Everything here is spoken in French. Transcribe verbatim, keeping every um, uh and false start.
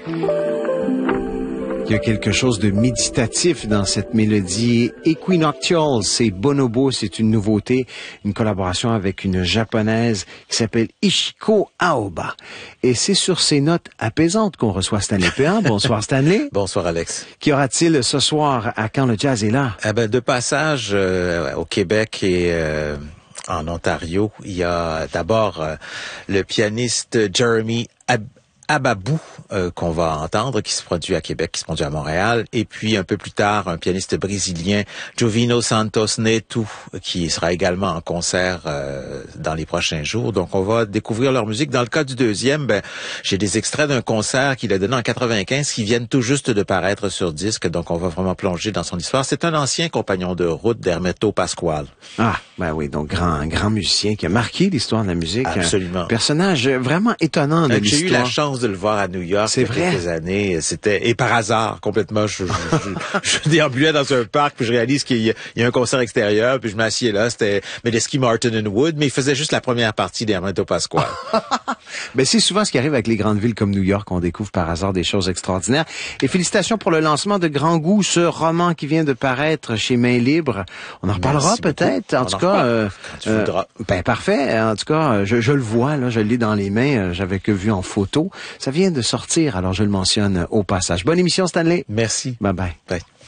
Il y a quelque chose de méditatif dans cette mélodie. Equinoctial, c'est Bonobo, c'est une nouveauté, une collaboration avec une japonaise qui s'appelle Ishiko Aoba. Et c'est sur ces notes apaisantes qu'on reçoit Stanley Péan. Bonsoir Stanley. Bonsoir Alex. Qu'y aura-t-il ce soir à Quand le jazz est là? Eh ben, de passage euh, au Québec et euh, en Ontario, il y a d'abord euh, le pianiste Jeremy Ab- Ababou euh, qu'on va entendre, qui se produit à Québec, qui se produit à Montréal, et puis un peu plus tard, un pianiste brésilien, Jovino Santos Neto, qui sera également en concert euh, dans les prochains jours. Donc, on va découvrir leur musique. Dans le cas du deuxième, ben, j'ai des extraits d'un concert qu'il a donné en quatre-vingt-quinze qui viennent tout juste de paraître sur disque, donc on va vraiment plonger dans son histoire. C'est un ancien compagnon de route d'Hermeto Pascoal. Ah, ben oui, donc grand grand musicien qui a marqué l'histoire de la musique. Absolument. Un personnage vraiment étonnant de euh, l'histoire. J'ai eu la chance de le voir à New York c'est il y a vrai. quelques années. C'était, et par hasard, complètement, je, je, je, je déambulais dans un parc, puis je réalise qu'il y a, il y a un concert extérieur, puis je m'assieds là, c'était Medeski, Martin and Wood, mais il faisait juste la première partie d'Hermeto Pascoal. Ben, c'est souvent ce qui arrive avec les grandes villes comme New York, on découvre par hasard des choses extraordinaires. Et félicitations pour le lancement de Grand Goût, ce roman qui vient de paraître chez Main Libre. On en reparlera Merci peut-être. En On tout en cas, euh, tu voudras. euh, ben parfait. En tout cas, je, je le vois là, je l'ai dans les mains. J'avais que vu en photo. Ça vient de sortir, alors je le mentionne au passage. Bonne émission, Stanley. Merci. Bye bye. Bye.